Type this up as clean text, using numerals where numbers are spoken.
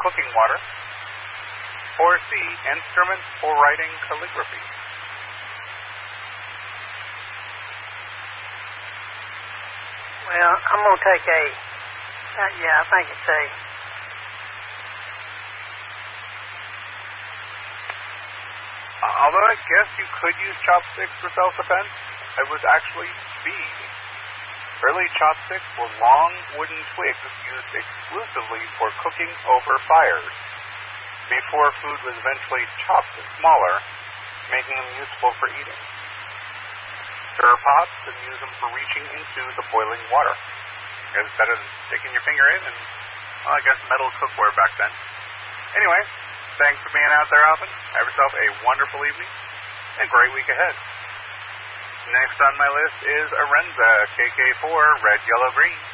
cooking water? Or C, instruments for writing calligraphy? Well, I'm going to take A. I think it's A. Although I guess you could use chopsticks for self-defense, it was actually B. Early chopsticks were long wooden twigs used exclusively for cooking over fires, before food was eventually chopped smaller, making them useful for eating. Stir pots and use them for reaching into the boiling water. It was better than sticking your finger in and, well, I guess metal cookware back then. Anyway, thanks for being out there, Alvin. Have yourself a wonderful evening and a great week ahead. Next on my list is Arenza, KK4, red, yellow, green.